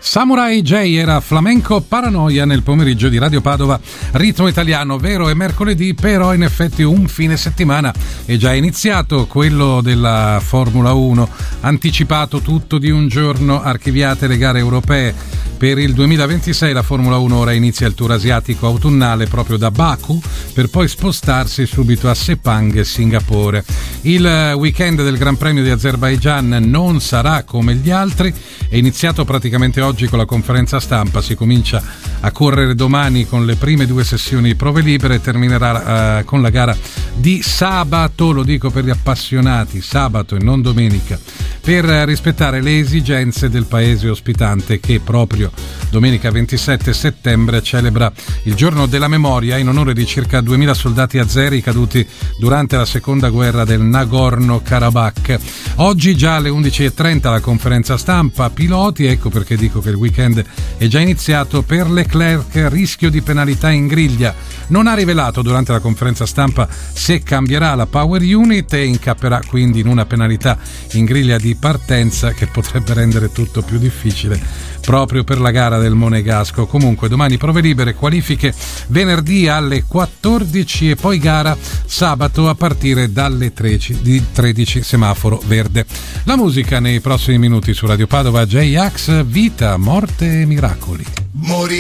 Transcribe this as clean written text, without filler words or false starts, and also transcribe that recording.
Samurai J era Flamenco Paranoia nel pomeriggio di Radio Padova. Ritmo italiano, vero, è mercoledì, però in effetti un fine settimana è già iniziato, quello della Formula 1, anticipato tutto di un giorno, archiviate le gare europee. Per il 2026 la Formula 1 ora inizia il tour asiatico autunnale proprio da Baku, per poi spostarsi subito a Sepang e Singapore. Il weekend del Gran Premio di Azerbaijan non sarà come gli altri, è iniziato praticamente oggi con la conferenza stampa, si comincia a correre domani con le prime due sessioni di prove libere e terminerà con la gara di sabato, lo dico per gli appassionati, sabato e non domenica, per rispettare le esigenze del paese ospitante che proprio domenica 27 settembre celebra il giorno della memoria in onore di circa 2000 soldati azeri caduti durante la seconda guerra del Nagorno-Karabakh. Oggi già alle 11:30 la conferenza stampa piloti, ecco perché dico che il weekend è già iniziato. Per Leclerc rischio di penalità in griglia, non ha rivelato durante la conferenza stampa se cambierà la power unit e incapperà quindi in una penalità in griglia di partenza che potrebbe rendere tutto più difficile proprio per la gara del Monegasco. Comunque domani prove libere, qualifiche venerdì alle 14 e poi gara sabato a partire dalle 13, semaforo verde. La musica nei prossimi minuti su Radio Padova, J-Ax, Vita, Morte e Miracoli.